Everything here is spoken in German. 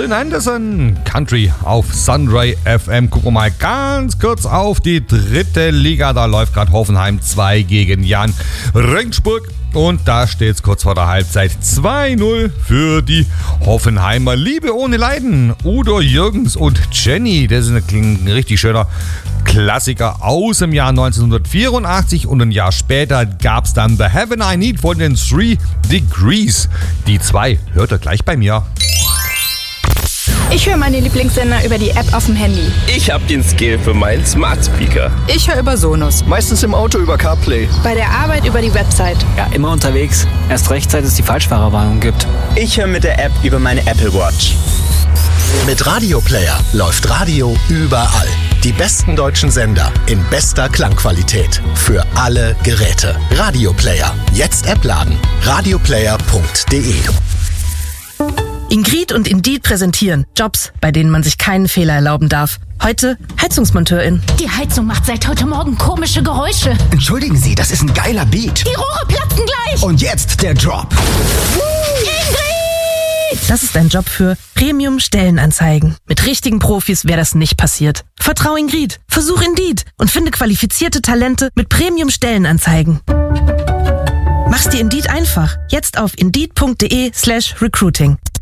Lynn Anderson, Country auf Sunray FM. Gucken wir mal ganz kurz auf die 3. Liga. Da läuft gerade Hoffenheim 2 gegen Jan Regensburg. Und da steht es kurz vor der Halbzeit 2-0 für die Hoffenheimer. Liebe ohne Leiden, Udo Jürgens und Jenny. Das ist ein richtig schöner Klassiker aus dem Jahr 1984. Und ein Jahr später gab es dann The Heaven I Need von den 3 Degrees. Die 2 hört ihr gleich bei mir. Ich höre meine Lieblingssender über die App auf dem Handy. Ich habe den Skill für meinen Smart Speaker. Ich höre über Sonos. Meistens im Auto über CarPlay. Bei der Arbeit über die Website. Ja, immer unterwegs. Erst recht, seit es die Falschfahrerwarnung gibt. Ich höre mit der App über meine Apple Watch. Mit Radio Player läuft Radio überall. Die besten deutschen Sender in bester Klangqualität. Für alle Geräte. Radio Player. Jetzt App laden. radioplayer.de. Ingrid und Indeed präsentieren Jobs, bei denen man sich keinen Fehler erlauben darf. Heute Heizungsmonteurin. Die Heizung macht seit heute Morgen komische Geräusche. Entschuldigen Sie, das ist ein geiler Beat. Die Rohre platzen gleich. Und jetzt der Drop. Ingrid! Das ist ein Job für Premium-Stellenanzeigen. Mit richtigen Profis wäre das nicht passiert. Vertrau Ingrid, versuch Indeed und finde qualifizierte Talente mit Premium-Stellenanzeigen. Mach's dir Indeed einfach. Jetzt auf indeed.de/recruiting.